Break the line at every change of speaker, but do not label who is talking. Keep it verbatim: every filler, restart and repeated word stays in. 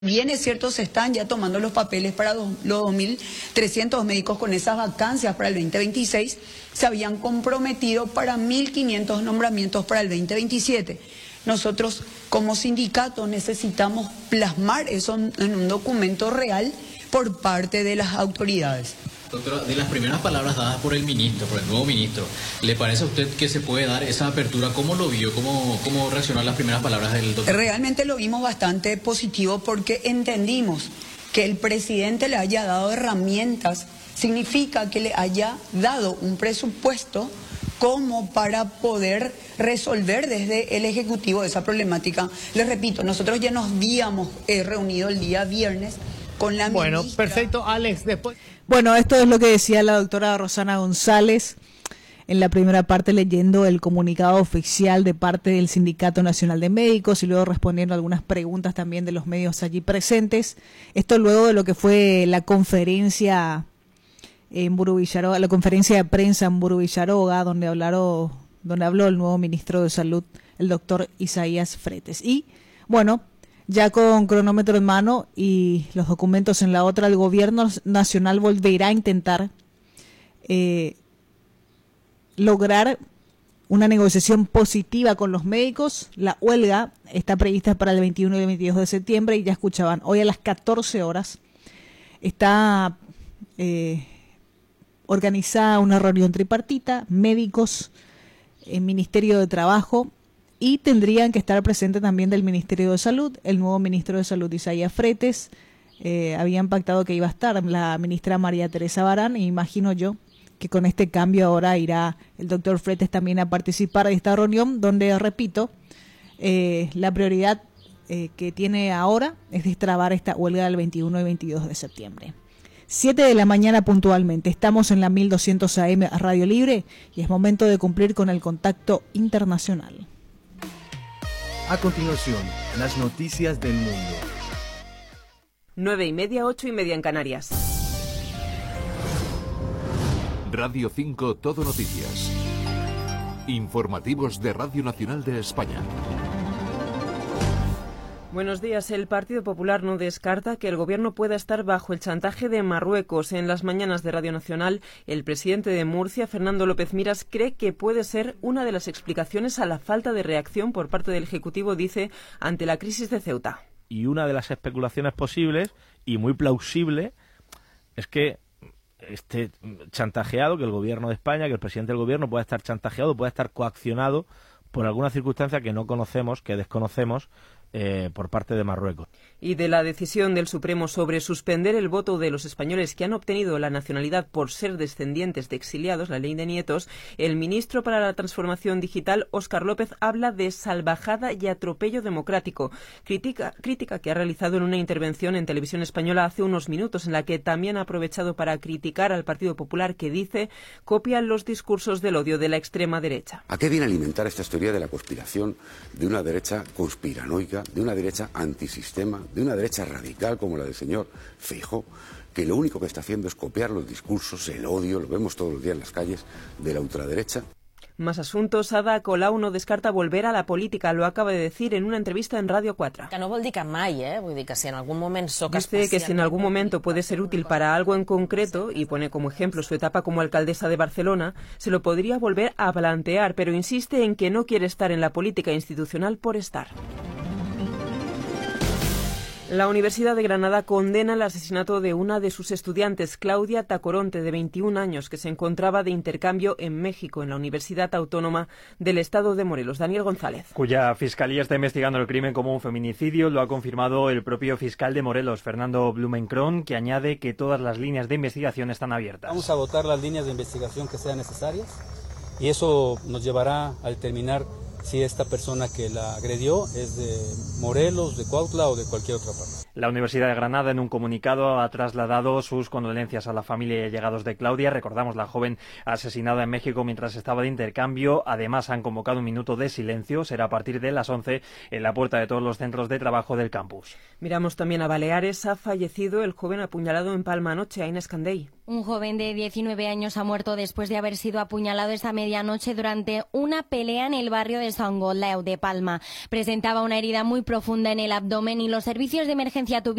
Bien es cierto, se están ya tomando los papeles para los dos mil trescientos médicos con esas vacancias para el veinte veintiséis, se habían comprometido para mil quinientos nombramientos para el veinte veintisiete. Nosotros como sindicato necesitamos plasmar eso en un documento real por parte de las autoridades.
Doctora, de las primeras palabras dadas por el ministro, por el nuevo ministro, ¿le parece a usted que se puede dar esa apertura? ¿Cómo lo vio? ¿Cómo, cómo reaccionó a las primeras palabras del doctor?
Realmente lo vimos bastante positivo porque entendimos que el presidente le haya dado herramientas, significa que le haya dado un presupuesto como para poder resolver desde el Ejecutivo esa problemática. Les repito, nosotros ya nos habíamos eh, reunido el día viernes con la
Bueno,
ministra.
perfecto, Alex, después...
Bueno, esto es lo que decía la doctora Rosana González en la primera parte, leyendo el comunicado oficial de parte del Sindicato Nacional de Médicos y luego respondiendo a algunas preguntas también de los medios allí presentes. Esto luego de lo que fue la conferencia en Buru Villaroga, la conferencia de prensa en Buru Villaroga, donde hablaron, donde habló el nuevo ministro de Salud, el doctor Isaías Fretes. Y bueno, ya con cronómetro en mano y los documentos en la otra, el gobierno nacional volverá a intentar eh, lograr una negociación positiva con los médicos. La huelga está prevista para el veintiuno y el veintidós de septiembre y ya escuchaban, hoy a las catorce horas está eh, organizada una reunión tripartita, médicos, el Ministerio de Trabajo, y tendrían que estar presentes también del Ministerio de Salud, el nuevo ministro de Salud, Isaías Fretes. Eh, habían pactado que iba a estar la ministra María Teresa Barán, e imagino yo que con este cambio ahora irá el doctor Fretes también a participar de esta reunión, donde, repito, eh, la prioridad eh, que tiene ahora es destrabar esta huelga del veintiuno y veintidós de septiembre. siete de la mañana puntualmente, estamos en la mil doscientos A M Radio Libre y es momento de cumplir con el contacto internacional.
A continuación, las noticias del mundo.
Nueve y media, ocho y media en Canarias.
Radio cinco Todo Noticias. Informativos de Radio Nacional de España.
Buenos días. El Partido Popular no descarta que el Gobierno pueda estar bajo el chantaje de Marruecos. En las mañanas de Radio Nacional, el presidente de Murcia, Fernando López Miras, cree que puede ser una de las explicaciones a la falta de reacción por parte del Ejecutivo, dice, ante la crisis de Ceuta.
Y una de las especulaciones posibles, y muy plausible, es que esté chantajeado, que el Gobierno de España, que el presidente del Gobierno pueda estar chantajeado, pueda estar coaccionado por alguna circunstancia que no conocemos, que desconocemos, Eh, por parte de Marruecos.
Y de la decisión del Supremo sobre suspender el voto de los españoles que han obtenido la nacionalidad por ser descendientes de exiliados, la ley de nietos, el ministro para la Transformación Digital, Óscar López, habla de salvajada y atropello democrático. Crítica, crítica que ha realizado en una intervención en Televisión Española hace unos minutos, en la que también ha aprovechado para criticar al Partido Popular, que dice copia los discursos del odio de la extrema derecha.
¿A qué viene alimentar esta teoría de la conspiración de una derecha conspiranoica, de una derecha antisistema, de una derecha radical como la del señor Feijóo, que lo único que está haciendo es copiar los discursos, el odio, lo vemos todos los días en las calles, de la ultraderecha?
Más asuntos. Ada Colau no descarta volver a la política, lo acaba de decir en una entrevista en Radio cuatro.
Que no vol dir que mai, eh? Vull dir que si en algún moment soc
Dice que si en algún momento puede ser útil para algo en concreto, y pone como ejemplo su etapa como alcaldesa de Barcelona, se lo podría volver a plantear, pero insiste en que no quiere estar en la política institucional por estar. La Universidad de Granada condena el asesinato de una de sus estudiantes, Claudia Tacoronte, de veintiún años, que se encontraba de intercambio en México, en la Universidad Autónoma del Estado de Morelos. Daniel González.
Cuya fiscalía está investigando el crimen como un feminicidio, lo ha confirmado el propio fiscal de Morelos, Fernando Blumenkron, que añade que todas las líneas de investigación están abiertas.
Vamos a agotar las líneas de investigación que sean necesarias y eso nos llevará a determinar si esta persona que la agredió es de Morelos, de Cuautla o de cualquier otra parte.
La Universidad de Granada, en un comunicado, ha trasladado sus condolencias a la familia y allegados de Claudia. Recordamos, la joven asesinada en México mientras estaba de intercambio. Además, han convocado un minuto de silencio. Será a partir de las once en la puerta de todos los centros de trabajo del campus.
Miramos también a Baleares. Ha fallecido el joven apuñalado en Palma anoche, Inés Candey.
Un joven de diecinueve años ha muerto después de haber sido apuñalado esta medianoche durante una pelea en el barrio de
Songoleu de Palma. Presentaba una herida muy profunda en el abdomen y los servicios de emergencia tuvieron